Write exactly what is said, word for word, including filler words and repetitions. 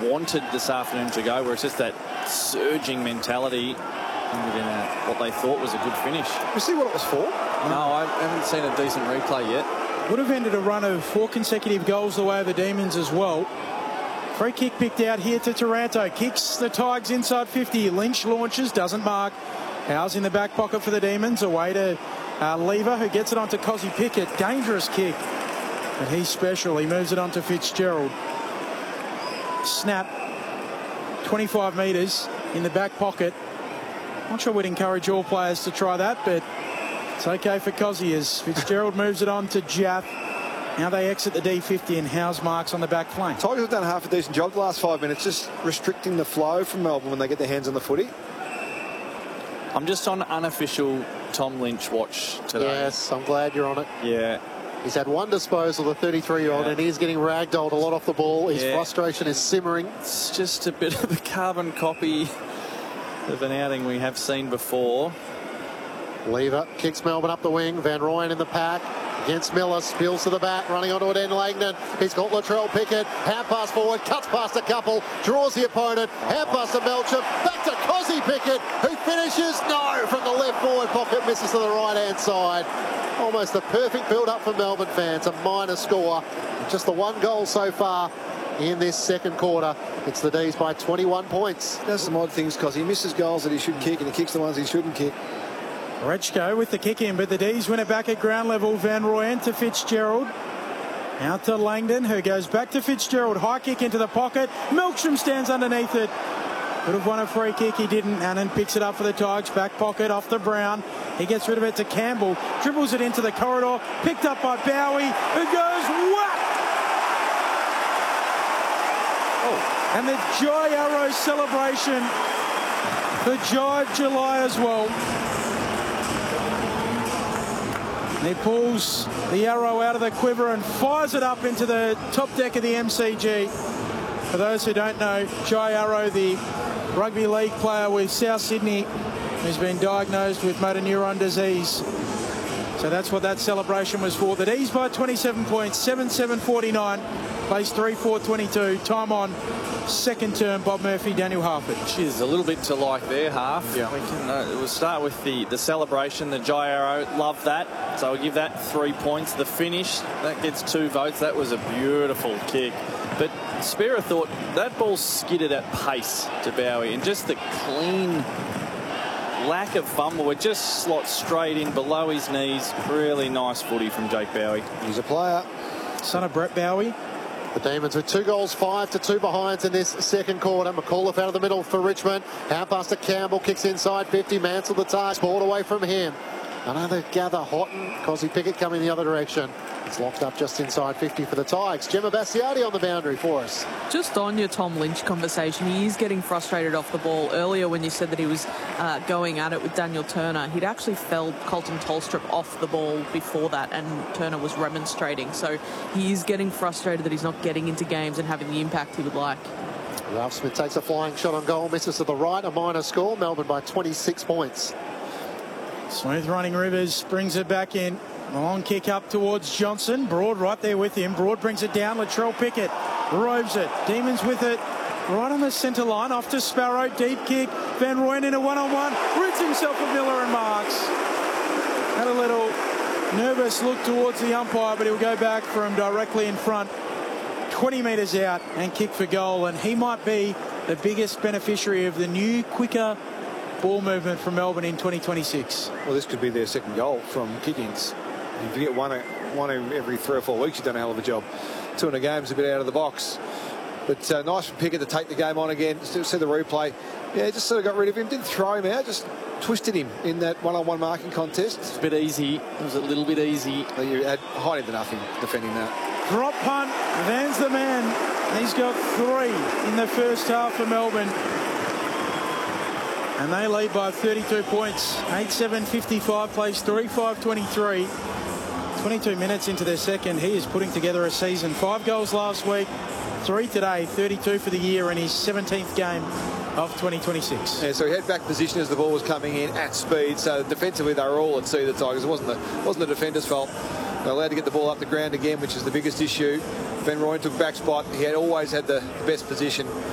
wanted this afternoon to go, where it's just that surging mentality within a, what they thought was a good finish. You see what it was for? No, I haven't seen a decent replay yet. Would have ended a run of four consecutive goals the way of the Demons as well. Free kick picked out here to Taranto. Kicks the Tigers inside fifty. Lynch launches, doesn't mark. Howes in the back pocket for the Demons. Away to uh, Lever, who gets it onto Cozzy Pickett. Dangerous kick. But he's special. He moves it on to Fitzgerald. Snap. twenty-five metres in the back pocket. Not sure we'd encourage all players to try that, but it's okay for Cozzy as Fitzgerald moves it on to Jaff. Now they exit the D fifty and Howes marks on the back flank. Tigers have done half a decent job the last five minutes, just restricting the flow from Melbourne when they get their hands on the footy. I'm just on unofficial Tom Lynch watch today. Yes, I'm glad you're on it. Yeah. He's had one disposal, the thirty-three-year-old, Yeah. and he's getting ragdolled a lot off the ball. His Yeah. frustration is simmering. It's just a bit of a carbon copy of an outing we have seen before. Lever kicks Melbourne up the wing. Van Rooyen in the pack against Miller. Spills to the back, running onto Eden Langdon. He's got Latrell Pickett. Hand pass forward, cuts past a couple, draws the opponent. Hand pass to Melcham. Back to Cozzy Pickett, who finishes. No, from the left forward pocket, misses to the right-hand side. Almost a perfect build-up for Melbourne fans. A minor score. Just the one goal so far in this second quarter. It's the D's by twenty-one points. He does some odd things because he misses goals that he should kick and he kicks the ones he shouldn't kick. Rechko with the kick in, but the D's win it back at ground level. Van Rooyen to Fitzgerald. Out to Langdon, who goes back to Fitzgerald. High kick into the pocket. Melksham stands underneath it. Could have won a free kick. He didn't. Annan picks it up for the Tigers. Back pocket off the Brown. He gets rid of it to Campbell. Dribbles it into the corridor. Picked up by Bowie, who goes whack. Oh. And the Jai Arrow celebration for Jive July as well. And he pulls the arrow out of the quiver and fires it up into the top deck of the M C G. For those who don't know, Jai Arrow, the rugby league player with South Sydney, who's been diagnosed with motor neuron disease. So that's what that celebration was for. The D's by twenty-seven points, seven seven forty-nine, place three four twenty-two. Time on second term, Bob Murphy, Daniel Harford. Geez, a little bit to like there, Half. Yeah. We can, uh, we'll start with the, the celebration, the Jai Arrow. Love that. So I'll give that three points. The finish, that gets two votes. That was a beautiful kick. But Spera thought that ball skidded at pace to Bowie, and just the clean lack of fumble. It just slots straight in below his knees. Really nice footy from Jake Bowie. He's a player. Son of Brett Bowie. The Demons with two goals, five to two behinds in this second quarter. McAuliffe out of the middle for Richmond. Hand pass to Campbell, kicks inside fifty. Mansell the target. Ball away from him. Another gather. Houghton, Cozzy Pickett coming the other direction. It's locked up just inside fifty for the Tigers. Gemma Bastiati on the boundary for us. Just on your Tom Lynch conversation, he is getting frustrated off the ball. Earlier when you said that he was uh, going at it with Daniel Turner, he'd actually felled Colton Tolstrup off the ball before that, and Turner was remonstrating. So he is getting frustrated that he's not getting into games and having the impact he would like. Ralph Smith takes a flying shot on goal, misses to the right, a minor score. Melbourne by twenty-six points. Smooth running Rivers brings it back in. Long kick up towards Johnson. Broad right there with him. Broad brings it down. Latrell Pickett roves it. Demons with it. Right on the centre line. Off to Sparrow. Deep kick. Van Rooyen in a one-on-one. Rids himself a Miller and marks. Had a little nervous look towards the umpire, but he'll go back from directly in front. twenty metres out and kick for goal. And he might be the biggest beneficiary of the new, quicker ball movement from Melbourne in twenty twenty-six. Well, this could be their second goal from kick-ins. If you get one, one every three or four weeks, you've done a hell of a job. Two in a game's a bit out of the box. But uh, nice for Pickett to take the game on again. Still see the replay. Yeah, just sort of got rid of him. Didn't throw him out, just twisted him in that one-on-one marking contest. It's a bit easy. It was a little bit easy. You had hiding to nothing defending that. Drop punt. Van's the man. He's got three in the first half for Melbourne. And they lead by thirty-two points. eight seven fifty-five, plays three five twenty-three. twenty-two minutes into their second. He is putting together a season. Five goals last week, three today, thirty-two for the year, and his seventeenth game of twenty twenty-six. Yeah, so he had back position as the ball was coming in at speed. So defensively, they were all at sea, the Tigers. It wasn't the, wasn't the defender's fault. They're allowed to get the ball up the ground again, which is the biggest issue. Van Rooyen took back spot. He had always had the best position.